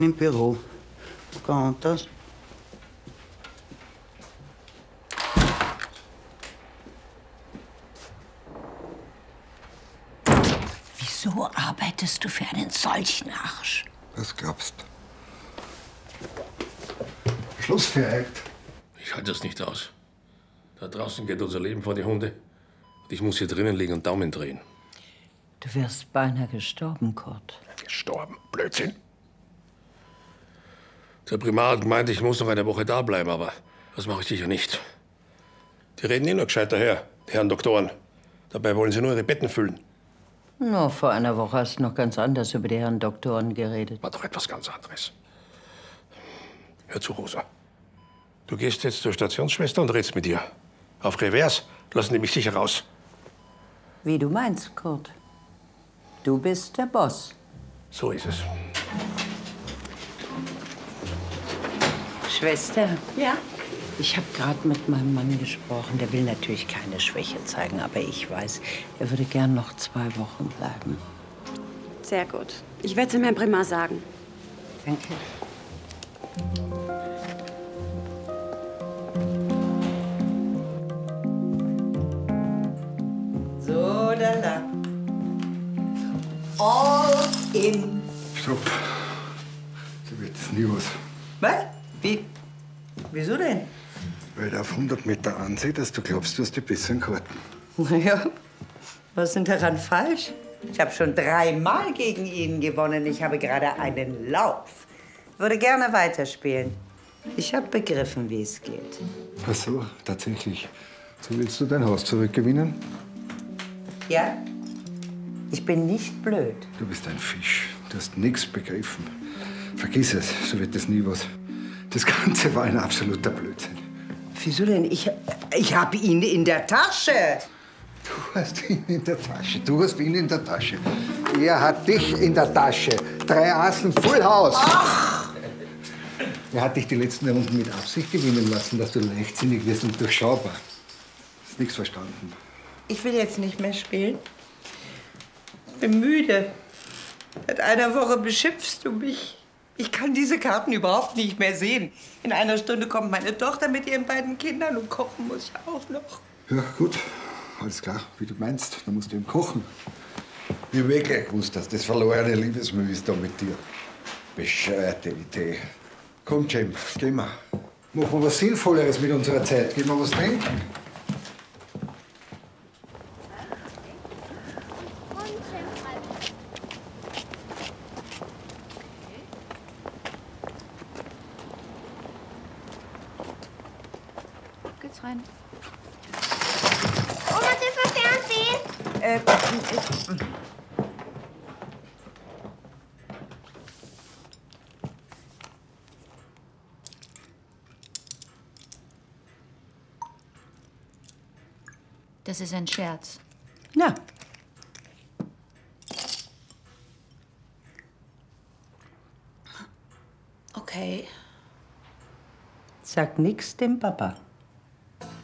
Im Büro. Kommt das? Wieso arbeitest du für einen solchen Arsch? Was glaubst du? Schluss für heute. Ich halte das nicht aus. Da draußen geht unser Leben vor die Hunde. Und ich muss hier drinnen liegen und Daumen drehen. Du wärst beinahe gestorben, Kurt. Gestorben? Blödsinn. Der Primar hat gemeint, ich muss noch eine Woche da bleiben, aber das mache ich sicher nicht. Die reden nur gescheit daher, die Herren Doktoren. Dabei wollen sie nur ihre Betten füllen. No, vor einer Woche hast du noch ganz anders über die Herren Doktoren geredet. War doch etwas ganz anderes. Hör zu, Rosa. Du gehst jetzt zur Stationsschwester und redst mit ihr. Auf Revers lassen die mich sicher raus. Wie du meinst, Kurt. Du bist der Boss. So ist es. Schwester? Ja? Ich habe gerade mit meinem Mann gesprochen. Der will natürlich keine Schwäche zeigen, aber ich weiß, er würde gern noch 2 Wochen bleiben. Sehr gut. Ich werde es dem Herrn Primar sagen. Danke. So, da. All in. Stopp. So wird das nie was. Was? Wie? Wieso denn? Weil der auf 100 Meter ansieht, dass du glaubst, du hast die besseren Karten. Naja, was ist denn daran falsch? Ich habe schon 3-mal gegen ihn gewonnen. Ich habe gerade einen Lauf. Ich würde gerne weiterspielen. Ich habe begriffen, wie es geht. Ach so, tatsächlich. So willst du dein Haus zurückgewinnen? Ja? Ich bin nicht blöd. Du bist ein Fisch. Du hast nichts begriffen. Vergiss es, so wird das nie was. Das Ganze war ein absoluter Blödsinn. Wieso denn? Ich habe ihn in der Tasche. Du hast ihn in der Tasche. Du hast ihn in der Tasche. Er hat dich in der Tasche. 3 Assen, Full House. Ach! Er hat dich die letzten Runden mit Absicht gewinnen lassen, dass du leichtsinnig wirst und durchschaubar. Hast nichts verstanden. Ich will jetzt nicht mehr spielen. Ich bin müde. Seit einer Woche beschimpfst du mich. Ich kann diese Karten überhaupt nicht mehr sehen. In einer Stunde kommt meine Tochter mit ihren beiden Kindern und kochen muss ich auch noch. Ja, gut. Alles klar, wie du meinst. Dann musst du ihm kochen. Ich hab wirklich gewusst, dass das verlorene Liebesmüh ist da mit dir. Bescheuerte Idee. Komm, Jim, gehen wir. Machen wir was Sinnvolleres mit unserer Zeit. Gehen wir was trinken. Geht's rein. Oma, dürfen wir Fernsehen? Das ist ein Scherz. Na. Okay. Sag nix dem Papa.